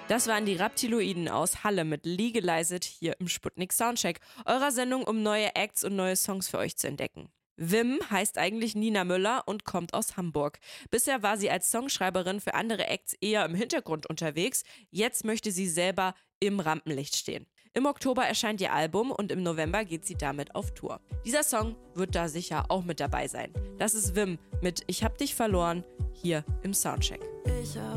Das waren die Reptiloiden aus Halle mit Legalize It hier im Sputnik Soundcheck, eurer Sendung, um neue Acts und neue Songs für euch zu entdecken. Wim heißt eigentlich Nina Müller und kommt aus Hamburg. Bisher war sie als Songschreiberin für andere Acts eher im Hintergrund unterwegs. Jetzt möchte sie selber im Rampenlicht stehen. Im Oktober erscheint ihr Album und im November geht sie damit auf Tour. Dieser Song wird da sicher auch mit dabei sein. Das ist Wim mit Ich hab dich verloren hier im Soundcheck.